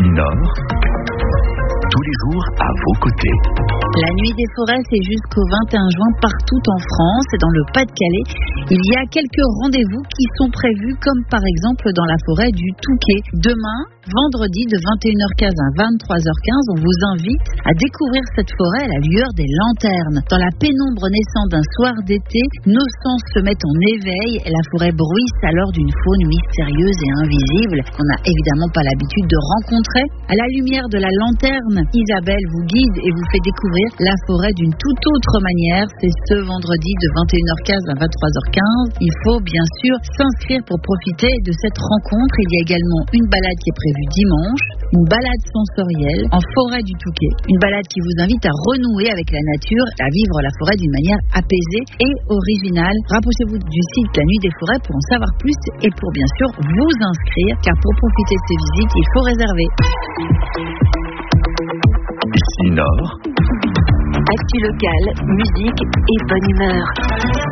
Nord, tous les jours à vos côtés. La nuit des forêts, c'est jusqu'au 21 juin partout en France et dans le Pas-de-Calais. Il y a quelques rendez-vous qui sont prévus, comme par exemple dans la forêt du Touquet. Demain, vendredi de 21h15 à 23h15, on vous invite à découvrir cette forêt à la lueur des lanternes. Dans la pénombre naissante d'un soir d'été, nos sens se mettent en éveil et la forêt bruisse alors d'une faune mystérieuse et invisible qu'on n'a évidemment pas l'habitude de rencontrer. À la lumière de la lanterne, Isabelle vous guide et vous fait découvrir la forêt d'une toute autre manière. C'est ce vendredi de 21h15 à 23h15. Il faut bien sûr s'inscrire pour profiter de cette rencontre. Il y a également une balade qui est prévue dimanche, une balade sensorielle en forêt du Touquet. Une balade qui vous invite à renouer avec la nature, à vivre la forêt d'une manière apaisée et originale. Rapprochez-vous du site La Nuit des Forêts pour en savoir plus et pour bien sûr vous inscrire, car pour profiter de ces visites, il faut réserver. Ici Nord. Actu locale, musique et bonne humeur.